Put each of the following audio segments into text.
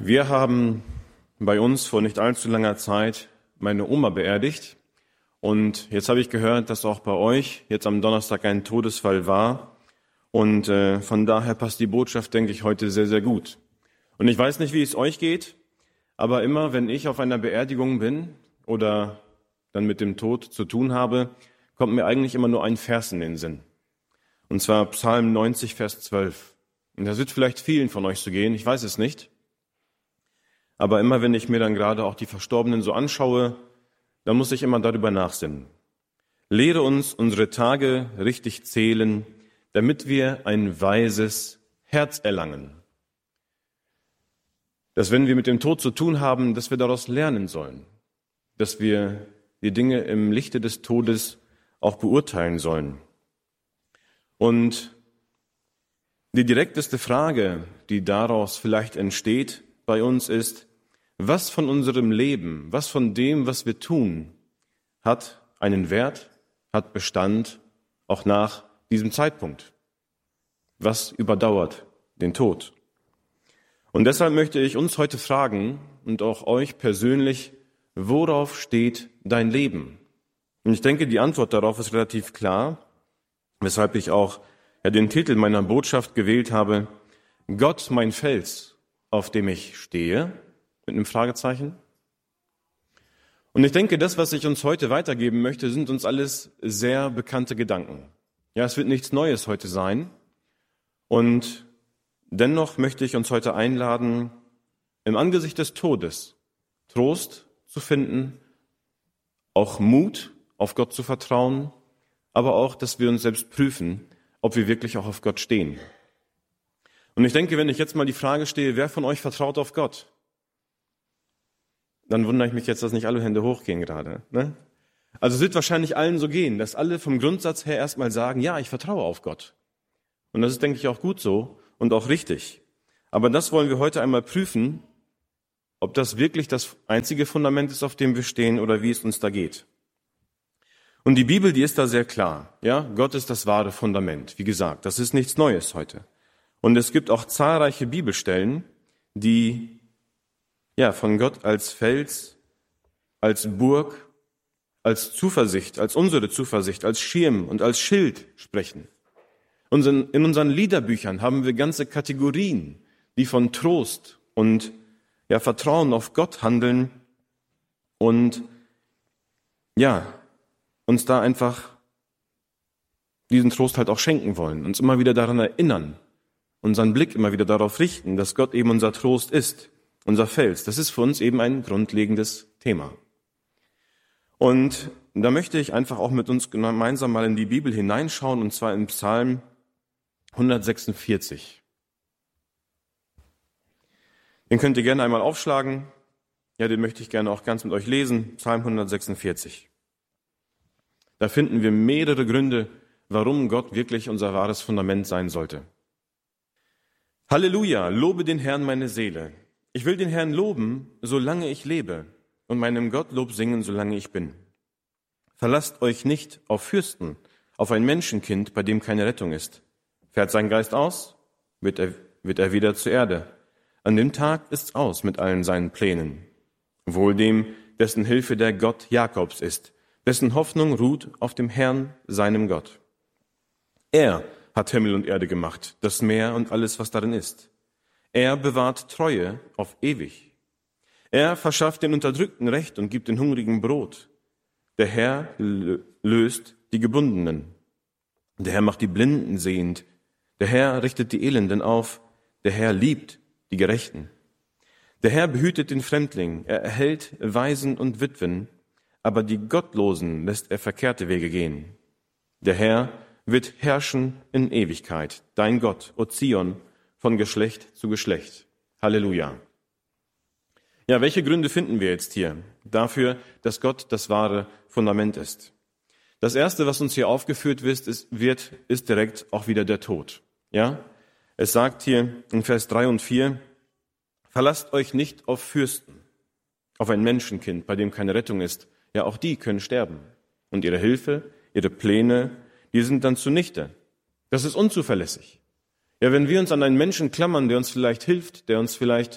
Wir haben bei uns vor nicht allzu langer Zeit meine Oma beerdigt. Und jetzt habe ich gehört, dass auch bei euch jetzt am Donnerstag ein Todesfall war. Und von daher passt die Botschaft, denke ich, heute sehr, sehr gut. Und ich weiß nicht, wie es euch geht, aber immer, wenn ich auf einer Beerdigung bin oder dann mit dem Tod zu tun habe, kommt mir eigentlich immer nur ein Vers in den Sinn. Und zwar Psalm 90, Vers 12. Und das wird vielleicht vielen von euch so gehen, ich weiß es nicht. Aber immer, wenn ich mir dann gerade auch die Verstorbenen so anschaue, dann muss ich immer darüber nachsinnen. Lehre uns unsere Tage richtig zählen, damit wir ein weises Herz erlangen. Dass wenn wir mit dem Tod zu tun haben, dass wir daraus lernen sollen. Dass wir die Dinge im Lichte des Todes auch beurteilen sollen. Und die direkteste Frage, die daraus vielleicht entsteht bei uns ist, was von unserem Leben, was von dem, was wir tun, hat einen Wert, hat Bestand, auch nach diesem Zeitpunkt? Was überdauert den Tod? Und deshalb möchte ich uns heute fragen und auch euch persönlich, worauf steht dein Leben? Und ich denke, die Antwort darauf ist relativ klar, weshalb ich auch den Titel meiner Botschaft gewählt habe, Gott mein Fels, auf dem ich stehe, mit einem Fragezeichen. Und ich denke, das, was ich uns heute weitergeben möchte, sind uns alles sehr bekannte Gedanken. Ja, es wird nichts Neues heute sein. Und dennoch möchte ich uns heute einladen, im Angesicht des Todes Trost zu finden, auch Mut, auf Gott zu vertrauen, aber auch, dass wir uns selbst prüfen, ob wir wirklich auch auf Gott stehen. Und ich denke, wenn ich jetzt mal die Frage stehe, wer von euch vertraut auf Gott? Dann wundere ich mich jetzt, dass nicht alle Hände hochgehen gerade. Ne? Also es wird wahrscheinlich allen so gehen, dass alle vom Grundsatz her erstmal sagen, ja, ich vertraue auf Gott. Und das ist, denke ich, auch gut so und auch richtig. Aber das wollen wir heute einmal prüfen, ob das wirklich das einzige Fundament ist, auf dem wir stehen oder wie es uns da geht. Und die Bibel, die ist da sehr klar. Ja, Gott ist das wahre Fundament. Wie gesagt, das ist nichts Neues heute. Und es gibt auch zahlreiche Bibelstellen, die von Gott als Fels, als Burg, als Zuversicht, als unsere Zuversicht, als Schirm und als Schild sprechen. In unseren Liederbüchern haben wir ganze Kategorien, die von Trost und Vertrauen auf Gott handeln und uns da einfach diesen Trost halt auch schenken wollen, uns immer wieder daran erinnern, unseren Blick immer wieder darauf richten, dass Gott eben unser Trost ist, unser Fels. Das ist für uns eben ein grundlegendes Thema. Und da möchte ich einfach auch mit uns gemeinsam mal in die Bibel hineinschauen, und zwar in Psalm 146. Den könnt ihr gerne einmal aufschlagen. Ja, den möchte ich gerne auch ganz mit euch lesen. Psalm 146. Da finden wir mehrere Gründe, warum Gott wirklich unser wahres Fundament sein sollte. Halleluja, lobe den Herrn meine Seele. Ich will den Herrn loben, solange ich lebe, und meinem Gott Lob singen, solange ich bin. Verlasst euch nicht auf Fürsten, auf ein Menschenkind, bei dem keine Rettung ist. Fährt sein Geist aus, wird er wieder zur Erde. An dem Tag ist's aus mit allen seinen Plänen. Wohl dem, dessen Hilfe der Gott Jakobs ist, dessen Hoffnung ruht auf dem Herrn, seinem Gott. Er hat Himmel und Erde gemacht, das Meer und alles, was darin ist. Er bewahrt Treue auf ewig. Er verschafft den Unterdrückten Recht und gibt den Hungrigen Brot. Der Herr löst die Gebundenen. Der Herr macht die Blinden sehend. Der Herr richtet die Elenden auf. Der Herr liebt die Gerechten. Der Herr behütet den Fremdling. Er erhält Waisen und Witwen. Aber die Gottlosen lässt er verkehrte Wege gehen. Der Herr wird herrschen in Ewigkeit. Dein Gott, O Zion, von Geschlecht zu Geschlecht. Halleluja. Ja, welche Gründe finden wir jetzt hier dafür, dass Gott das wahre Fundament ist? Das erste, was uns hier aufgeführt wird, ist direkt auch wieder der Tod. Ja, es sagt hier in Vers 3 und 4, verlasst euch nicht auf Fürsten, auf ein Menschenkind, bei dem keine Rettung ist. Ja, auch die können sterben. Und ihre Hilfe, ihre Pläne, die sind dann zunichte. Das ist unzuverlässig. Ja, wenn wir uns an einen Menschen klammern, der uns vielleicht hilft, der uns vielleicht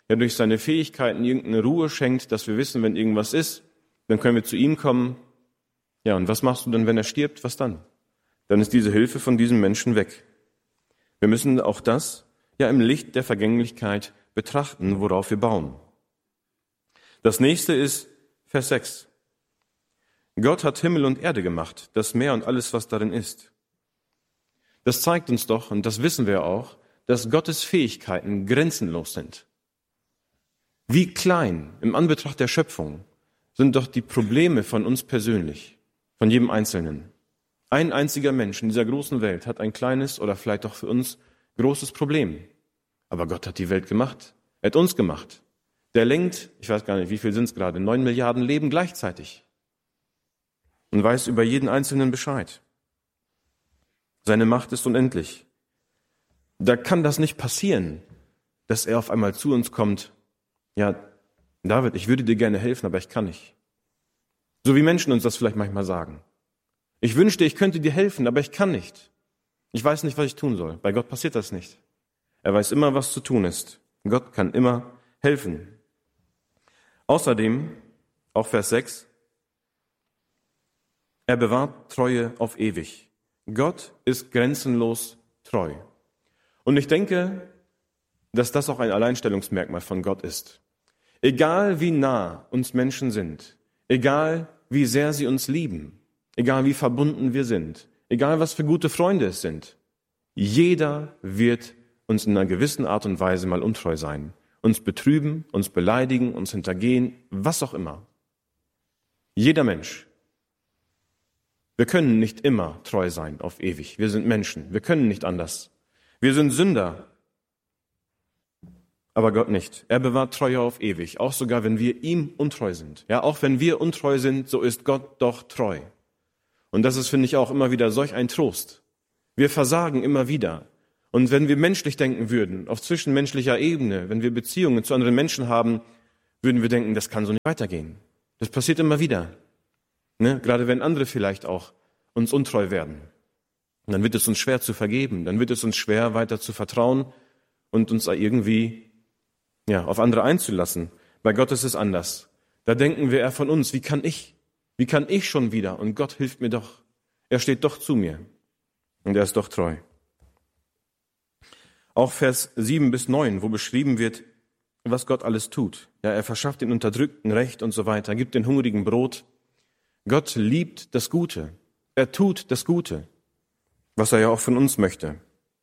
ja durch seine Fähigkeiten irgendeine Ruhe schenkt, dass wir wissen, wenn irgendwas ist, dann können wir zu ihm kommen. Ja, und was machst du dann, wenn er stirbt? Was dann? Dann ist diese Hilfe von diesem Menschen weg. Wir müssen auch das ja im Licht der Vergänglichkeit betrachten, worauf wir bauen. Das nächste ist Vers 6. Gott hat Himmel und Erde gemacht, das Meer und alles, was darin ist. Das zeigt uns doch, und das wissen wir auch, dass Gottes Fähigkeiten grenzenlos sind. Wie klein im Anbetracht der Schöpfung sind doch die Probleme von uns persönlich, von jedem Einzelnen. Ein einziger Mensch in dieser großen Welt hat ein kleines oder vielleicht auch für uns großes Problem. Aber Gott hat die Welt gemacht. Er hat uns gemacht. Der lenkt, ich weiß gar nicht, wie viel sind es gerade, 9 Milliarden Leben gleichzeitig. Und weiß über jeden Einzelnen Bescheid. Seine Macht ist unendlich. Da kann das nicht passieren, dass er auf einmal zu uns kommt. Ja, David, ich würde dir gerne helfen, aber ich kann nicht. So wie Menschen uns das vielleicht manchmal sagen. Ich wünschte, ich könnte dir helfen, aber ich kann nicht. Ich weiß nicht, was ich tun soll. Bei Gott passiert das nicht. Er weiß immer, was zu tun ist. Gott kann immer helfen. Außerdem, auch Vers 6, er bewahrt Treue auf ewig. Gott ist grenzenlos treu. Und ich denke, dass das auch ein Alleinstellungsmerkmal von Gott ist. Egal wie nah uns Menschen sind, egal wie sehr sie uns lieben, egal wie verbunden wir sind, egal was für gute Freunde es sind, jeder wird uns in einer gewissen Art und Weise mal untreu sein, uns betrüben, uns beleidigen, uns hintergehen, was auch immer. Jeder Mensch. Wir können nicht immer treu sein auf ewig. Wir sind Menschen. Wir können nicht anders. Wir sind Sünder. Aber Gott nicht. Er bewahrt Treue auf ewig. Auch sogar, wenn wir ihm untreu sind. Ja, auch wenn wir untreu sind, so ist Gott doch treu. Und das ist, finde ich, auch immer wieder solch ein Trost. Wir versagen immer wieder. Und wenn wir menschlich denken würden, auf zwischenmenschlicher Ebene, wenn wir Beziehungen zu anderen Menschen haben, würden wir denken, das kann so nicht weitergehen. Das passiert immer wieder. Ne? Gerade wenn andere vielleicht auch uns untreu werden. Und dann wird es uns schwer zu vergeben. Dann wird es uns schwer, weiter zu vertrauen und uns irgendwie auf andere einzulassen. Bei Gott ist es anders. Da denken wir eher von uns, wie kann ich schon wieder? Und Gott hilft mir doch. Er steht doch zu mir. Und er ist doch treu. Auch Vers 7 bis 9, wo beschrieben wird, was Gott alles tut. Ja, er verschafft den Unterdrückten Recht und so weiter, gibt den Hungrigen Brot. Gott liebt das Gute. Er tut das Gute, was er ja auch von uns möchte.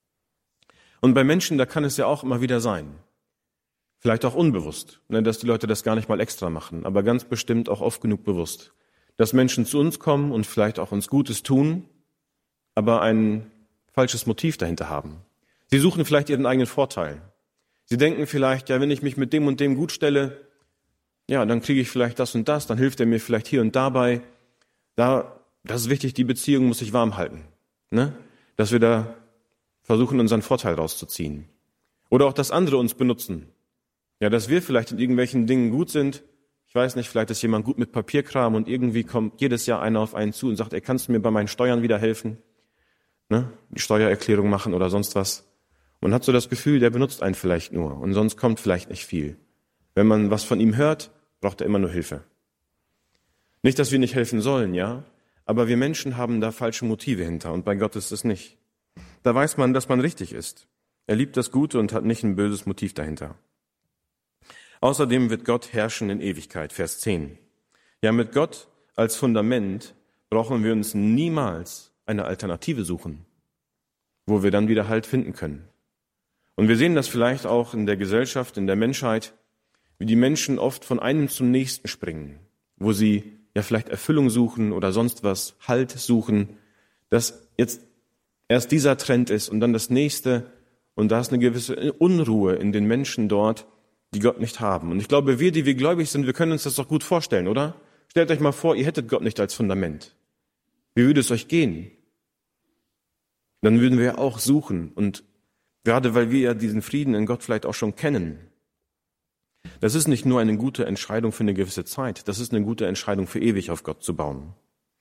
Und bei Menschen, da kann es ja auch immer wieder sein, vielleicht auch unbewusst, dass die Leute das gar nicht mal extra machen, aber ganz bestimmt auch oft genug bewusst, dass Menschen zu uns kommen und vielleicht auch uns Gutes tun, aber ein falsches Motiv dahinter haben. Sie suchen vielleicht ihren eigenen Vorteil. Sie denken vielleicht, ja, wenn ich mich mit dem und dem gut stelle, ja, dann kriege ich vielleicht das und das, dann hilft er mir vielleicht hier und dabei. Das ist wichtig, die Beziehung muss sich warm halten. Ne? Dass wir da versuchen, unseren Vorteil rauszuziehen. Oder auch, dass andere uns benutzen. Ja, dass wir vielleicht in irgendwelchen Dingen gut sind. Ich weiß nicht, vielleicht ist jemand gut mit Papierkram und irgendwie kommt jedes Jahr einer auf einen zu und sagt, kannst du mir bei meinen Steuern wieder helfen? Ne? Die Steuererklärung machen oder sonst was. Man hat so das Gefühl, der benutzt einen vielleicht nur und sonst kommt vielleicht nicht viel. Wenn man was von ihm hört, braucht er immer nur Hilfe. Nicht, dass wir nicht helfen sollen, ja, aber wir Menschen haben da falsche Motive hinter und bei Gott ist es nicht. Da weiß man, dass man richtig ist. Er liebt das Gute und hat nicht ein böses Motiv dahinter. Außerdem wird Gott herrschen in Ewigkeit, Vers 10. Ja, mit Gott als Fundament brauchen wir uns niemals eine Alternative suchen, wo wir dann wieder Halt finden können. Und wir sehen das vielleicht auch in der Gesellschaft, in der Menschheit, wie die Menschen oft von einem zum nächsten springen, wo sie ja vielleicht Erfüllung suchen oder sonst was, Halt suchen, dass jetzt erst dieser Trend ist und dann das nächste und da ist eine gewisse Unruhe in den Menschen dort, die Gott nicht haben. Und ich glaube, wir, die wir gläubig sind, wir können uns das doch gut vorstellen, oder? Stellt euch mal vor, ihr hättet Gott nicht als Fundament. Wie würde es euch gehen? Dann würden wir ja auch suchen und gerade weil wir ja diesen Frieden in Gott vielleicht auch schon kennen. Das ist nicht nur eine gute Entscheidung für eine gewisse Zeit, das ist eine gute Entscheidung für ewig auf Gott zu bauen.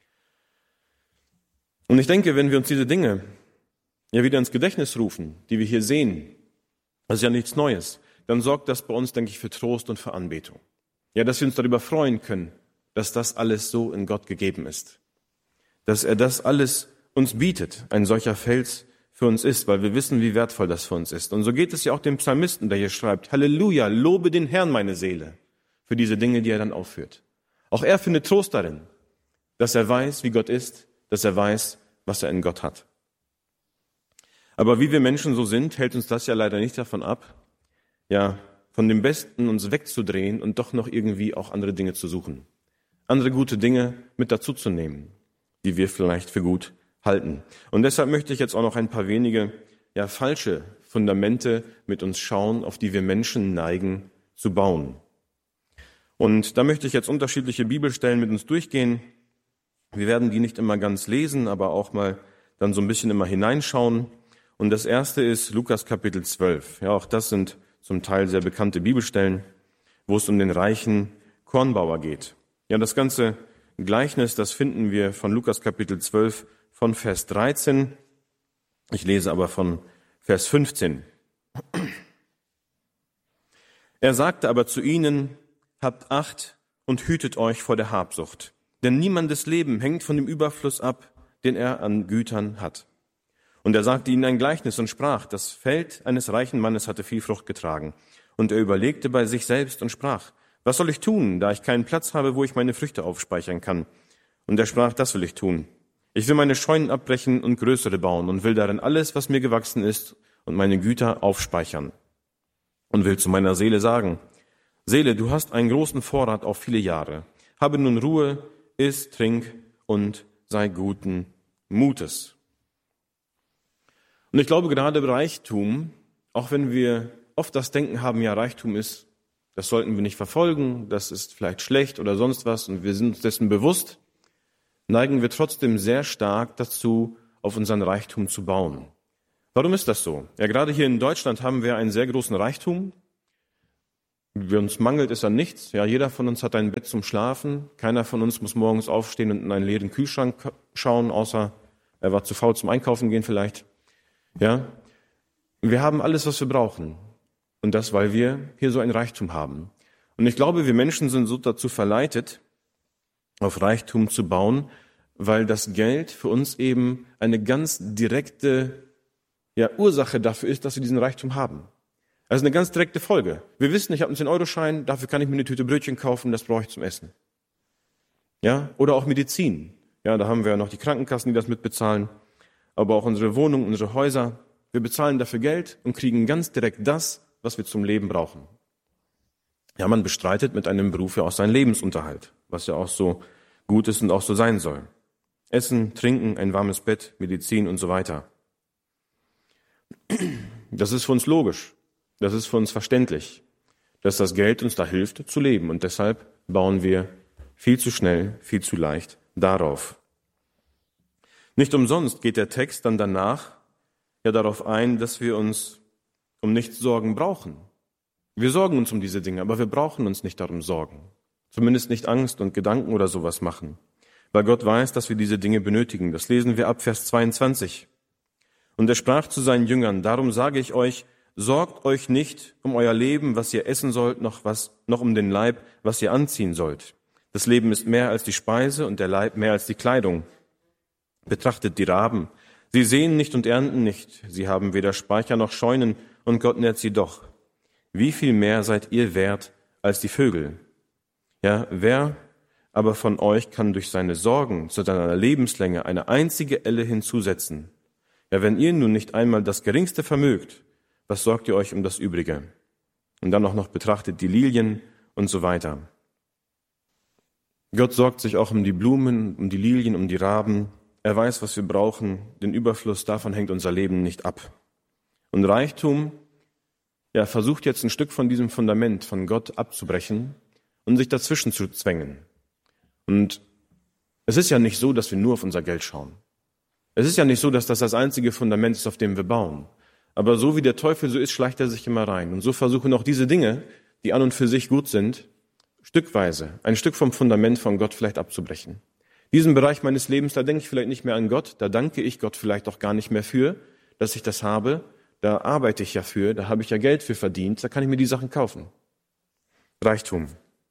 Und ich denke, wenn wir uns diese Dinge ja wieder ins Gedächtnis rufen, die wir hier sehen, das ist ja nichts Neues. dann sorgt das bei uns, denke ich, für Trost und für Anbetung. Ja, dass wir uns darüber freuen können, dass das alles so in Gott gegeben ist. Dass er das alles uns bietet, ein solcher Fels für uns ist, weil wir wissen, wie wertvoll das für uns ist. Und so geht es ja auch dem Psalmisten, der hier schreibt, Halleluja, lobe den Herrn, meine Seele, für diese Dinge, die er dann aufführt. Auch er findet Trost darin, dass er weiß, wie Gott ist, dass er weiß, was er in Gott hat. Aber wie wir Menschen so sind, hält uns das ja leider nicht davon ab, ja, von dem Besten uns wegzudrehen und doch noch irgendwie auch andere Dinge zu suchen. Andere gute Dinge mit dazu zu nehmen, die wir vielleicht für gut halten. Und deshalb möchte ich jetzt auch noch ein paar wenige, ja, falsche Fundamente mit uns schauen, auf die wir Menschen neigen zu bauen. Und da möchte ich jetzt unterschiedliche Bibelstellen mit uns durchgehen. Wir werden die nicht immer ganz lesen, aber auch mal dann so ein bisschen immer hineinschauen. Und das erste ist Lukas Kapitel 12. Ja, auch das sind zum Teil sehr bekannte Bibelstellen, wo es um den reichen Kornbauer geht. Ja, das ganze Gleichnis, das finden wir von Lukas Kapitel 12 von Vers 13. Ich lese aber von Vers 15. Er sagte aber zu ihnen, habt Acht und hütet euch vor der Habsucht. Denn niemandes Leben hängt von dem Überfluss ab, den er an Gütern hat. Und er sagte ihnen ein Gleichnis und sprach, das Feld eines reichen Mannes hatte viel Frucht getragen. Und er überlegte bei sich selbst und sprach, was soll ich tun, da ich keinen Platz habe, wo ich meine Früchte aufspeichern kann? Und er sprach, das will ich tun. Ich will meine Scheunen abbrechen und größere bauen und will darin alles, was mir gewachsen ist, und meine Güter aufspeichern. Und will zu meiner Seele sagen, Seele, du hast einen großen Vorrat auf viele Jahre. Habe nun Ruhe, iss, trink und sei guten Mutes. Und ich glaube, gerade Reichtum, auch wenn wir oft das Denken haben, ja, Reichtum ist, das sollten wir nicht verfolgen, das ist vielleicht schlecht oder sonst was und wir sind uns dessen bewusst, neigen wir trotzdem sehr stark dazu, auf unseren Reichtum zu bauen. Warum ist das so? Ja, gerade hier in Deutschland haben wir einen sehr großen Reichtum. Uns mangelt es an nichts. Ja, jeder von uns hat ein Bett zum Schlafen. Keiner von uns muss morgens aufstehen und in einen leeren Kühlschrank schauen, außer er war zu faul zum Einkaufen gehen vielleicht. Ja, wir haben alles, was wir brauchen. Und das, weil wir hier so ein Reichtum haben. Und ich glaube, wir Menschen sind so dazu verleitet, auf Reichtum zu bauen, weil das Geld für uns eben eine ganz direkte Ursache dafür ist, dass wir diesen Reichtum haben. Also eine ganz direkte Folge. Wir wissen, ich habe einen 10-Euro-Schein, dafür kann ich mir eine Tüte Brötchen kaufen, das brauche ich zum Essen. Ja, oder auch Medizin. Ja, da haben wir ja noch die Krankenkassen, die das mitbezahlen. Aber auch unsere Wohnungen, unsere Häuser. Wir bezahlen dafür Geld und kriegen ganz direkt das, was wir zum Leben brauchen. Ja, man bestreitet mit einem Beruf ja auch seinen Lebensunterhalt, was ja auch so gut ist und auch so sein soll. Essen, Trinken, ein warmes Bett, Medizin und so weiter. Das ist für uns logisch. Das ist für uns verständlich, dass das Geld uns da hilft, zu leben. Und deshalb bauen wir viel zu schnell, viel zu leicht darauf. Nicht umsonst geht der Text dann danach ja darauf ein, dass wir uns um nichts Sorgen brauchen. Wir sorgen uns um diese Dinge, aber wir brauchen uns nicht darum sorgen. Zumindest nicht Angst und Gedanken oder sowas machen. Weil Gott weiß, dass wir diese Dinge benötigen. Das lesen wir ab Vers 22. Und er sprach zu seinen Jüngern, darum sage ich euch, sorgt euch nicht um euer Leben, was ihr essen sollt, noch um den Leib, was ihr anziehen sollt. Das Leben ist mehr als die Speise und der Leib mehr als die Kleidung. Betrachtet die Raben. Sie säen nicht und ernten nicht. Sie haben weder Speicher noch Scheunen und Gott nährt sie doch. Wie viel mehr seid ihr wert als die Vögel? Ja, wer aber von euch kann durch seine Sorgen zu seiner Lebenslänge eine einzige Elle hinzusetzen? Ja, wenn ihr nun nicht einmal das Geringste vermögt, was sorgt ihr euch um das Übrige? Und dann auch noch betrachtet die Lilien und so weiter. Gott sorgt sich auch um die Blumen, um die Lilien, um die Raben. Er weiß, was wir brauchen. Den Überfluss, davon hängt unser Leben nicht ab. Und Reichtum, versucht jetzt ein Stück von diesem Fundament von Gott abzubrechen und sich dazwischen zu zwängen. Und es ist ja nicht so, dass wir nur auf unser Geld schauen. Es ist ja nicht so, dass das das einzige Fundament ist, auf dem wir bauen. Aber so wie der Teufel so ist, schleicht er sich immer rein. Und so versuchen auch diese Dinge, die an und für sich gut sind, stückweise ein Stück vom Fundament von Gott vielleicht abzubrechen. Diesen Bereich meines Lebens, da denke ich vielleicht nicht mehr an Gott, da danke ich Gott vielleicht auch gar nicht mehr für, dass ich das habe. da arbeite ich ja für, da habe ich ja Geld für verdient, da kann ich mir die Sachen kaufen. Reichtum.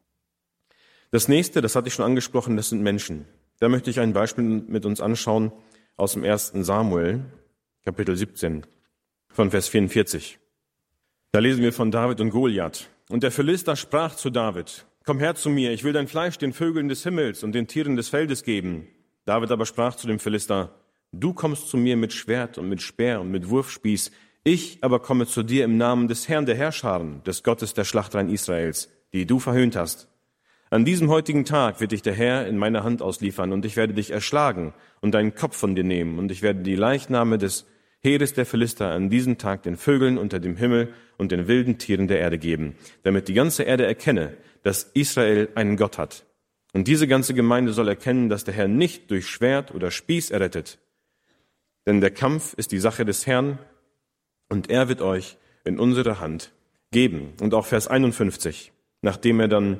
Das nächste, das hatte ich schon angesprochen, das sind Menschen. Da möchte ich ein Beispiel mit uns anschauen aus dem 1. Samuel, Kapitel 17, von Vers 44. Da lesen wir von David und Goliath. Und der Philister sprach zu David: Komm her zu mir, ich will dein Fleisch den Vögeln des Himmels und den Tieren des Feldes geben. David aber sprach zu dem Philister: Du kommst zu mir mit Schwert und mit Speer und mit Wurfspieß. Ich aber komme zu dir im Namen des Herrn der Herrscharen, des Gottes der Schlachtreihen Israels, die du verhöhnt hast. An diesem heutigen Tag wird dich der Herr in meine Hand ausliefern, und ich werde dich erschlagen und deinen Kopf von dir nehmen, und ich werde die Leichname des Heeres der Philister an diesem Tag den Vögeln unter dem Himmel und den wilden Tieren der Erde geben, damit die ganze Erde erkenne, dass Israel einen Gott hat. Und diese ganze Gemeinde soll erkennen, dass der Herr nicht durch Schwert oder Spieß errettet. Denn der Kampf ist die Sache des Herrn, und er wird euch in unsere Hand geben. Und auch Vers 51, nachdem er dann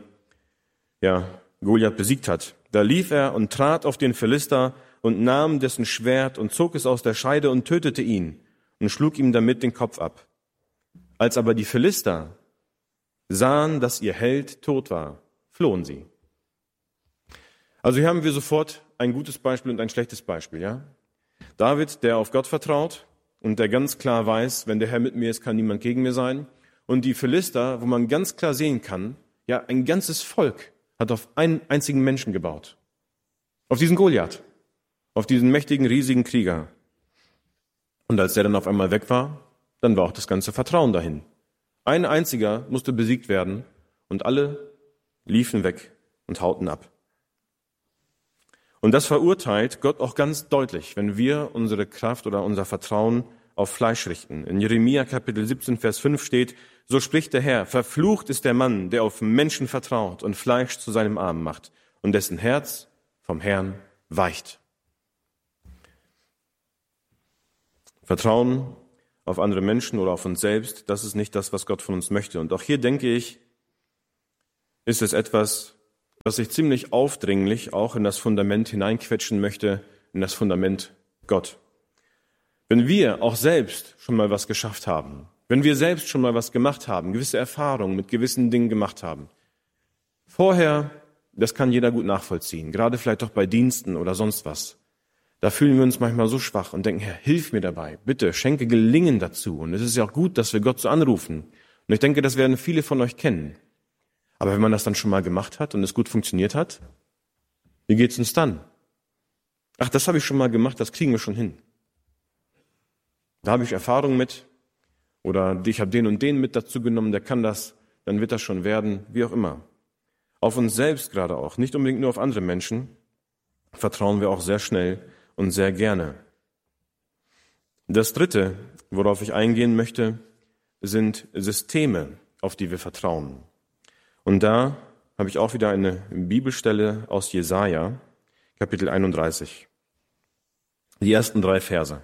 Goliath besiegt hat. Da lief er und trat auf den Philister und nahm dessen Schwert und zog es aus der Scheide und tötete ihn und schlug ihm damit den Kopf ab. Als aber die Philister sahen, dass ihr Held tot war, flohen sie. Also hier haben wir sofort ein gutes Beispiel und ein schlechtes Beispiel, ja? David, der auf Gott vertraut und der ganz klar weiß, wenn der Herr mit mir ist, kann niemand gegen mir sein. Und die Philister, wo man ganz klar sehen kann, ja, ein ganzes Volk hat auf einen einzigen Menschen gebaut. Auf diesen Goliath. Auf diesen mächtigen, riesigen Krieger. Und als der dann auf einmal weg war, dann war auch das ganze Vertrauen dahin. Ein einziger musste besiegt werden und alle liefen weg und hauten ab. Und das verurteilt Gott auch ganz deutlich, wenn wir unsere Kraft oder unser Vertrauen auf Fleisch richten. In Jeremia Kapitel 17, Vers 5 steht: So spricht der Herr: Verflucht ist der Mann, der auf Menschen vertraut und Fleisch zu seinem Arm macht und dessen Herz vom Herrn weicht. Vertrauen auf andere Menschen oder auf uns selbst, das ist nicht das, was Gott von uns möchte. Und auch hier, denke ich, ist es etwas, was sich ziemlich aufdringlich auch in das Fundament hineinquetschen möchte, in das Fundament Gott. Wenn wir auch selbst schon mal was geschafft haben, wenn wir selbst schon mal was gemacht haben, gewisse Erfahrungen mit gewissen Dingen gemacht haben, vorher, das kann jeder gut nachvollziehen, gerade vielleicht auch bei Diensten oder sonst was, da fühlen wir uns manchmal so schwach und denken: Herr, hilf mir dabei, bitte, schenke Gelingen dazu. Und es ist ja auch gut, dass wir Gott so anrufen. Und ich denke, das werden viele von euch kennen. Aber wenn man das dann schon mal gemacht hat und es gut funktioniert hat, wie geht's uns dann? Ach, das habe ich schon mal gemacht, das kriegen wir schon hin. Da habe ich Erfahrung mit, oder ich habe den und den mit dazu genommen, der kann das, dann wird das schon werden, wie auch immer. Auf uns selbst gerade auch, nicht unbedingt nur auf andere Menschen, vertrauen wir auch sehr schnell und sehr gerne. Das Dritte, worauf ich eingehen möchte, sind Systeme, auf die wir vertrauen. Und da habe ich auch wieder eine Bibelstelle aus Jesaja, Kapitel 31. Die ersten 3 Verse.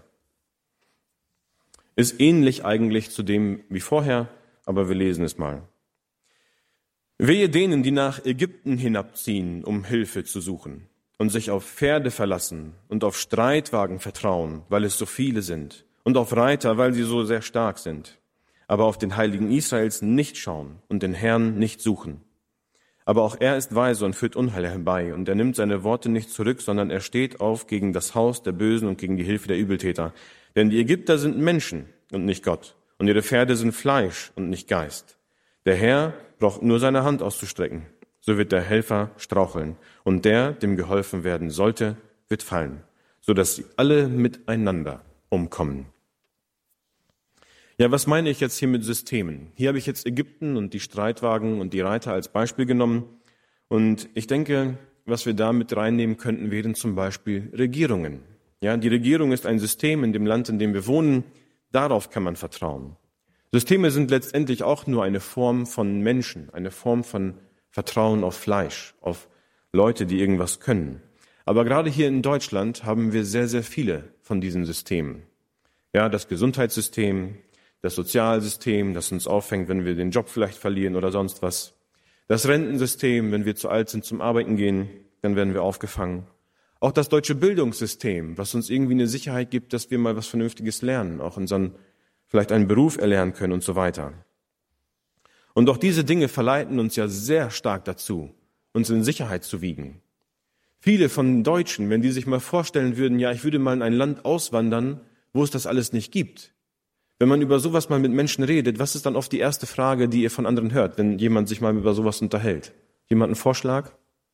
Ist ähnlich eigentlich zu dem wie vorher, aber wir lesen es mal. Wehe denen, die nach Ägypten hinabziehen, um Hilfe zu suchen und sich auf Pferde verlassen und auf Streitwagen vertrauen, weil es so viele sind, und auf Reiter, weil sie so sehr stark sind, aber auf den Heiligen Israels nicht schauen und den Herrn nicht suchen. Aber auch er ist weise und führt Unheil herbei, und er nimmt seine Worte nicht zurück, sondern er steht auf gegen das Haus der Bösen und gegen die Hilfe der Übeltäter. Denn die Ägypter sind Menschen und nicht Gott, und ihre Pferde sind Fleisch und nicht Geist. Der Herr braucht nur seine Hand auszustrecken, so wird der Helfer straucheln, und der, dem geholfen werden sollte, wird fallen, so dass sie alle miteinander umkommen. Ja, was meine ich jetzt hier mit Systemen? Hier habe ich jetzt Ägypten und die Streitwagen und die Reiter als Beispiel genommen. Und ich denke, was wir da mit reinnehmen könnten, wären zum Beispiel Regierungen. Ja, die Regierung ist ein System in dem Land, in dem wir wohnen. Darauf kann man vertrauen. Systeme sind letztendlich auch nur eine Form von Menschen, eine Form von Vertrauen auf Fleisch, auf Leute, die irgendwas können. Aber gerade hier in Deutschland haben wir sehr, sehr viele von diesen Systemen. Ja, das Gesundheitssystem, das Sozialsystem, das uns auffängt, wenn wir den Job vielleicht verlieren oder sonst was. Das Rentensystem, wenn wir zu alt sind zum Arbeiten gehen, dann werden wir aufgefangen. Auch das deutsche Bildungssystem, was uns irgendwie eine Sicherheit gibt, dass wir mal was Vernünftiges lernen, auch unseren vielleicht einen Beruf erlernen können und so weiter. Und auch diese Dinge verleiten uns ja sehr stark dazu, uns in Sicherheit zu wiegen. Viele von Deutschen, wenn die sich mal vorstellen würden, ja, ich würde mal in ein Land auswandern, wo es das alles nicht gibt. Wenn man über sowas mal mit Menschen redet, was ist dann oft die erste Frage, die ihr von anderen hört, wenn jemand sich mal über sowas unterhält? Jemand einen Vorschlag?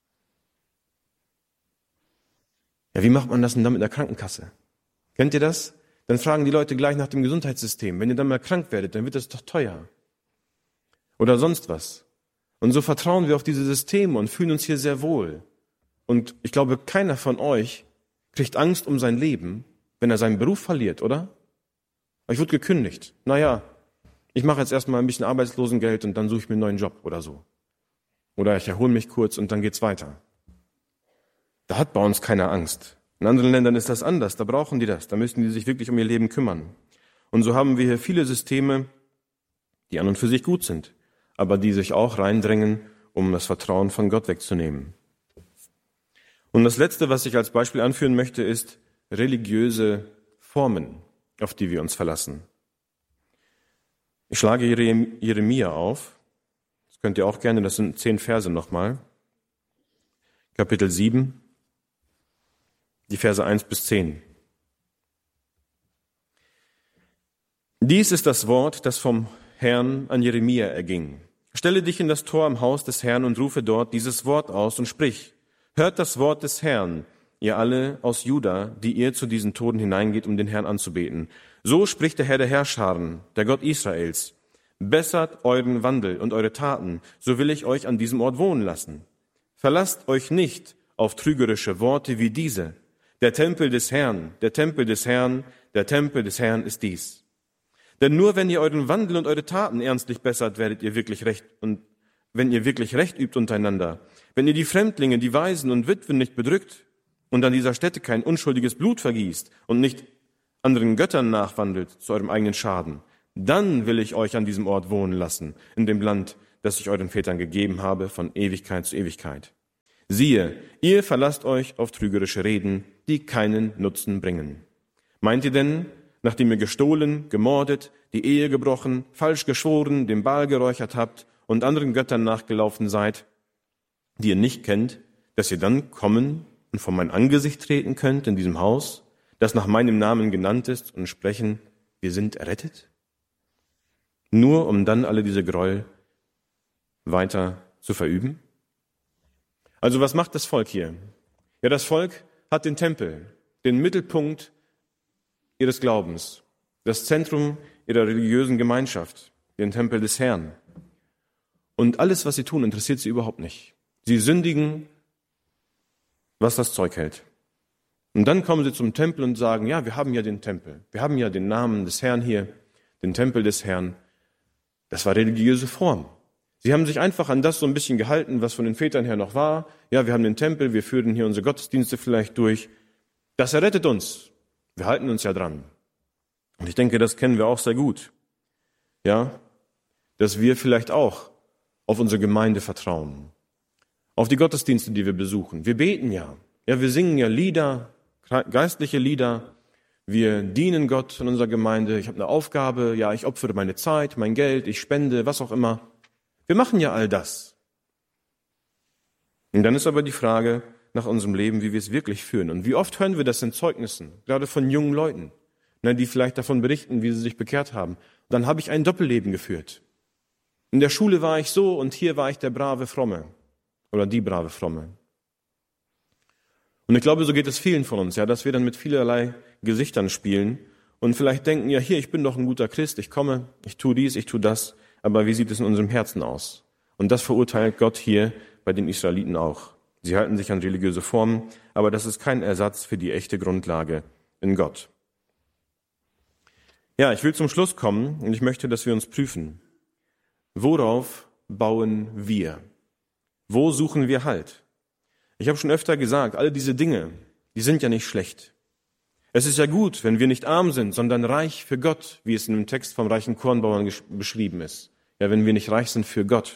Ja, wie macht man das denn dann mit der Krankenkasse? Kennt ihr das? Dann fragen die Leute gleich nach dem Gesundheitssystem. Wenn ihr dann mal krank werdet, dann wird das doch teuer. Oder sonst was. Und so vertrauen wir auf diese Systeme und fühlen uns hier sehr wohl. Und ich glaube, keiner von euch kriegt Angst um sein Leben, wenn er seinen Beruf verliert, oder? Ich wurde gekündigt. Naja, ich mache jetzt erstmal ein bisschen Arbeitslosengeld und dann suche ich mir einen neuen Job oder so. Oder ich erhole mich kurz und dann geht's weiter. Da hat bei uns keiner Angst. In anderen Ländern ist das anders, da brauchen die das, da müssen die sich wirklich um ihr Leben kümmern. Und so haben wir hier viele Systeme, die an und für sich gut sind, aber die sich auch reindrängen, um das Vertrauen von Gott wegzunehmen. Und das Letzte, was ich als Beispiel anführen möchte, ist religiöse Formen, auf die wir uns verlassen. Ich schlage Jeremia auf. Das könnt ihr auch gerne, das sind 10 Verse nochmal. Kapitel 7, die Verse 1 bis 10. Dies ist das Wort, das vom Herrn an Jeremia erging. Stelle dich in das Tor am Haus des Herrn und rufe dort dieses Wort aus und sprich: Hört das Wort des Herrn, ihr alle aus Juda, die ihr zu diesen Toten hineingeht, um den Herrn anzubeten. So spricht der Herr der Herrscharen, der Gott Israels. Bessert euren Wandel und eure Taten, so will ich euch an diesem Ort wohnen lassen. Verlasst euch nicht auf trügerische Worte wie diese. Der Tempel des Herrn, der Tempel des Herrn, der Tempel des Herrn ist dies. Denn nur wenn ihr euren Wandel und eure Taten ernstlich bessert, werdet ihr wirklich recht, und wenn ihr wirklich Recht übt untereinander, wenn ihr die Fremdlinge, die Waisen und Witwen nicht bedrückt und an dieser Stätte kein unschuldiges Blut vergießt und nicht anderen Göttern nachwandelt zu eurem eigenen Schaden, dann will ich euch an diesem Ort wohnen lassen, in dem Land, das ich euren Vätern gegeben habe, von Ewigkeit zu Ewigkeit. Siehe, ihr verlasst euch auf trügerische Reden, die keinen Nutzen bringen. Meint ihr denn, nachdem ihr gestohlen, gemordet, die Ehe gebrochen, falsch geschworen, dem Baal geräuchert habt und anderen Göttern nachgelaufen seid, die ihr nicht kennt, dass ihr dann kommen und vor mein Angesicht treten könnt in diesem Haus, das nach meinem Namen genannt ist, und sprechen, wir sind errettet? Nur um dann alle diese Gräuel weiter zu verüben? Also was macht das Volk hier? Ja, das Volk hat den Tempel, den Mittelpunkt ihres Glaubens, das Zentrum ihrer religiösen Gemeinschaft, den Tempel des Herrn. Und alles, was sie tun, interessiert sie überhaupt nicht. Sie sündigen, was das Zeug hält. Und dann kommen sie zum Tempel und sagen, ja, wir haben ja den Tempel. Wir haben ja den Namen des Herrn hier, den Tempel des Herrn. Das war religiöse Form. Sie haben sich einfach an das so ein bisschen gehalten, was von den Vätern her noch war. Ja, wir haben den Tempel, wir führen hier unsere Gottesdienste vielleicht durch. Das errettet uns. Wir halten uns ja dran. Und ich denke, das kennen wir auch sehr gut. Ja, dass wir vielleicht auch auf unsere Gemeinde vertrauen. Auf die Gottesdienste, die wir besuchen. Wir beten ja. Ja, wir singen ja Lieder, geistliche Lieder. Wir dienen Gott in unserer Gemeinde. Ich habe eine Aufgabe. Ja, ich opfere meine Zeit, mein Geld, ich spende, was auch immer. Wir machen ja all das. Und dann ist aber die Frage nach unserem Leben, wie wir es wirklich führen. Und wie oft hören wir das in Zeugnissen, gerade von jungen Leuten, die vielleicht davon berichten, wie sie sich bekehrt haben. Und dann habe ich ein Doppelleben geführt. In der Schule war ich so und hier war ich der brave Fromme oder die brave Fromme. Und ich glaube, so geht es vielen von uns, ja, dass wir dann mit vielerlei Gesichtern spielen und vielleicht denken, ja, hier, ich bin doch ein guter Christ, ich komme, ich tue dies, ich tue das, aber wie sieht es in unserem Herzen aus? Und das verurteilt Gott hier bei den Israeliten auch. Sie halten sich an religiöse Formen, aber das ist kein Ersatz für die echte Grundlage in Gott. Ja, ich will zum Schluss kommen und ich möchte, dass wir uns prüfen. Worauf bauen wir? Wo suchen wir Halt? Ich habe schon öfter gesagt, alle diese Dinge, die sind ja nicht schlecht. Es ist ja gut, wenn wir nicht arm sind, sondern reich für Gott, wie es in dem Text vom reichen Kornbauern beschrieben ist. Ja, wenn wir nicht reich sind für Gott.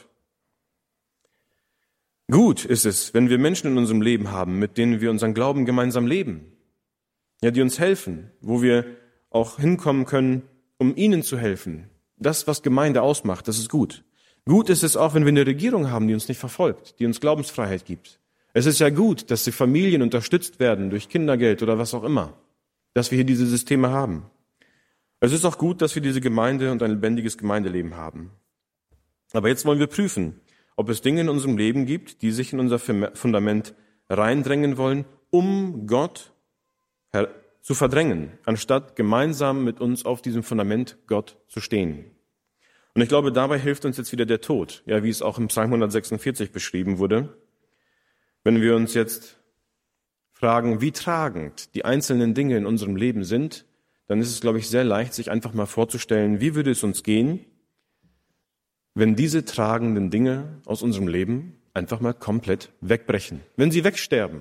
Gut ist es, wenn wir Menschen in unserem Leben haben, mit denen wir unseren Glauben gemeinsam leben. Ja, die uns helfen, wo wir auch hinkommen können um ihnen zu helfen. Das, was Gemeinde ausmacht, das ist gut. Gut ist es auch, wenn wir eine Regierung haben, die uns nicht verfolgt, die uns Glaubensfreiheit gibt. Es ist ja gut, dass die Familien unterstützt werden durch Kindergeld oder was auch immer, dass wir hier diese Systeme haben. Es ist auch gut, dass wir diese Gemeinde und ein lebendiges Gemeindeleben haben. Aber jetzt wollen wir prüfen, ob es Dinge in unserem Leben gibt, die sich in unser Fundament reindrängen wollen, um Gott zu verdrängen, anstatt gemeinsam mit uns auf diesem Fundament Gott zu stehen. Und ich glaube, dabei hilft uns jetzt wieder der Tod, ja, wie es auch im Psalm 146 beschrieben wurde. Wenn wir uns jetzt fragen, wie tragend die einzelnen Dinge in unserem Leben sind, dann ist es, glaube ich, sehr leicht, sich einfach mal vorzustellen, wie würde es uns gehen, wenn diese tragenden Dinge aus unserem Leben einfach mal komplett wegbrechen, wenn sie wegsterben.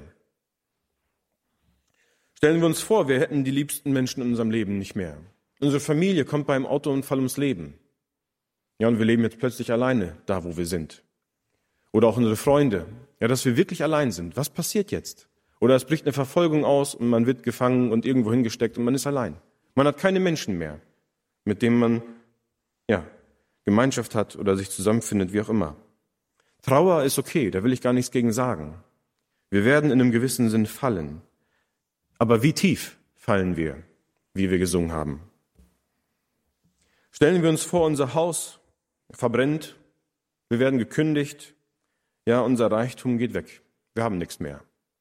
Stellen wir uns vor, wir hätten die liebsten Menschen in unserem Leben nicht mehr. Unsere Familie kommt beim Autounfall ums Leben. Ja, und wir leben jetzt plötzlich alleine da, wo wir sind. Oder auch unsere Freunde. Ja, dass wir wirklich allein sind. Was passiert jetzt? Oder es bricht eine Verfolgung aus und man wird gefangen und irgendwo hingesteckt und man ist allein. Man hat keine Menschen mehr, mit denen man, Gemeinschaft hat oder sich zusammenfindet, wie auch immer. Trauer ist okay, da will ich gar nichts gegen sagen. Wir werden in einem gewissen Sinn fallen. Aber wie tief fallen wir, wie wir gesungen haben? Stellen wir uns vor, unser Haus verbrennt, wir werden gekündigt, ja, unser Reichtum geht weg, wir haben nichts mehr.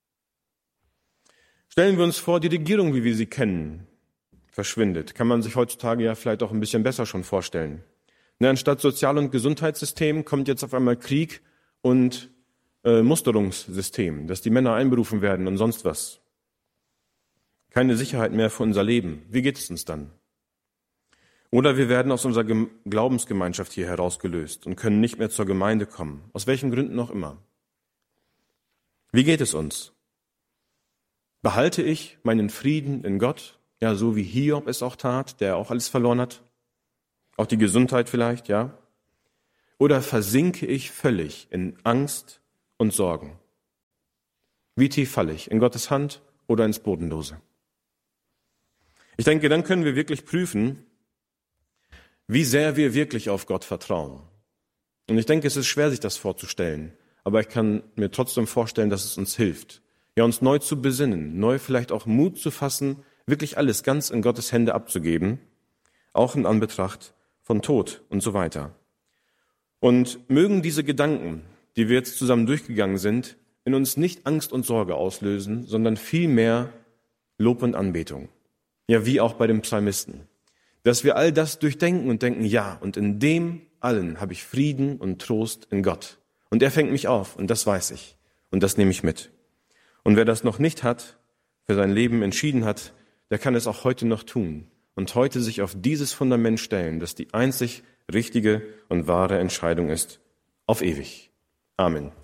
Stellen wir uns vor, die Regierung, wie wir sie kennen, verschwindet. Kann man sich heutzutage ja vielleicht auch ein bisschen besser schon vorstellen. Anstatt Sozial- und Gesundheitssystem kommt jetzt auf einmal Krieg und Musterungssystem, dass die Männer einberufen werden und sonst was. Keine Sicherheit mehr für unser Leben. Wie geht es uns dann? Oder wir werden aus unserer Glaubensgemeinschaft hier herausgelöst und können nicht mehr zur Gemeinde kommen. Aus welchen Gründen auch immer. Wie geht es uns? Behalte ich meinen Frieden in Gott, ja, so wie Hiob es auch tat, der auch alles verloren hat? Auch die Gesundheit vielleicht, ja? Oder versinke ich völlig in Angst und Sorgen? Wie tief falle ich? In Gottes Hand oder ins Bodenlose? Ich denke, dann können wir wirklich prüfen, wie sehr wir wirklich auf Gott vertrauen. Und ich denke, es ist schwer, sich das vorzustellen. Aber ich kann mir trotzdem vorstellen, dass es uns hilft. Ja, uns neu zu besinnen, neu vielleicht auch Mut zu fassen, wirklich alles ganz in Gottes Hände abzugeben, auch in Anbetracht von Tod und so weiter. Und mögen diese Gedanken, die wir jetzt zusammen durchgegangen sind, in uns nicht Angst und Sorge auslösen, sondern vielmehr Lob und Anbetung. Ja, wie auch bei dem Psalmisten. Dass wir all das durchdenken und denken, ja, und in dem allen habe ich Frieden und Trost in Gott. Und er fängt mich auf und das weiß ich und das nehme ich mit. Und wer das noch nicht hat, für sein Leben entschieden hat, der kann es auch heute noch tun und heute sich auf dieses Fundament stellen, das die einzig richtige und wahre Entscheidung ist, auf ewig. Amen.